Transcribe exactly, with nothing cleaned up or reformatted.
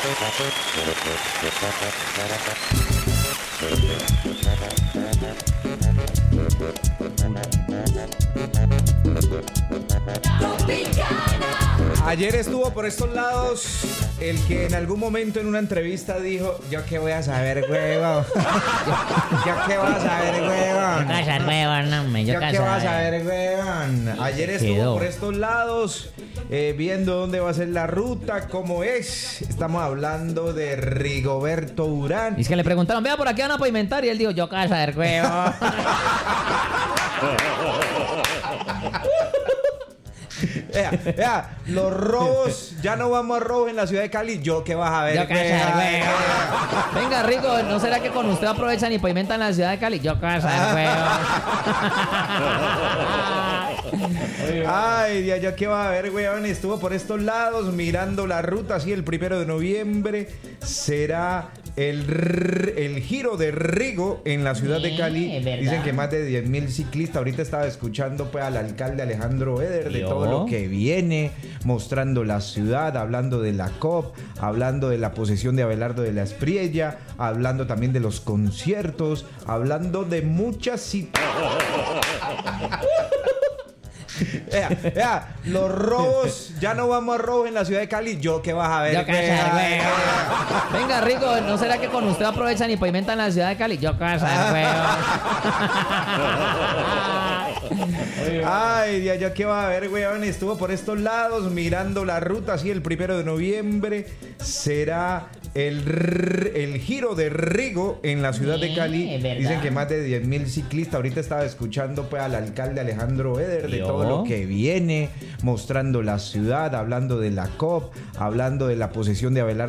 Ayer estuvo por estos lados el que en algún momento en una entrevista dijo: ¿yo qué voy a saber, huevo? ¿Yo, yo qué voy a saber, huevón? Yo qué voy a saber, huevón, no, me, yo, ¿Yo qué voy a saber, huevón? Ayer estuvo quedó por estos lados eh, viendo dónde va a ser la ruta, cómo es. Estamos hablando de Rigoberto Urán. Y es que le preguntaron, vea, por aquí van a pavimentar. Y él dijo, yo qué voy a saber, huevón. Vea, vea, los robos, ya no vamos a robos en la ciudad de Cali. Yo qué vas a ver, Yo qué voy a saber, huevón. Venga, Rigo, ¿no será que con usted aprovechan y pavimentan la ciudad de Cali? Yo qué voy a saber, huevón. Ay, Dios, yo qué va a ver, weón. Estuvo por estos lados mirando la ruta. Así, el primero de noviembre será el, el giro de Rigo en la ciudad de Cali. Eh, Dicen que más de diez mil ciclistas. Ahorita estaba escuchando pues al alcalde Alejandro Eder de ¿Yo? todo lo que viene, mostrando la ciudad, hablando de la C O P, hablando de la posesión de Abelardo de la Espriella, hablando también de los conciertos, hablando de muchas situaciones. Vea, vea, los robos, ya no vamos a robos en la ciudad de Cali. Yo qué vas a ver, Yo qué voy a saber, huevón. Venga, Rigo, ¿no será que con usted aprovechan y pavimentan la ciudad de Cali? Yo qué voy a saber, huevón. Ay, Dios, yo qué va a ver, weón. Estuvo por estos lados mirando la ruta. Así, el primero de noviembre será el, el giro de Rigo en la ciudad de Cali. Eh, Dicen que más de diez mil ciclistas. Ahorita estaba escuchando pues al alcalde Alejandro Eder de ¿Yo? todo lo que viene, mostrando la ciudad, hablando de la C O P, hablando de la posesión de Abelardo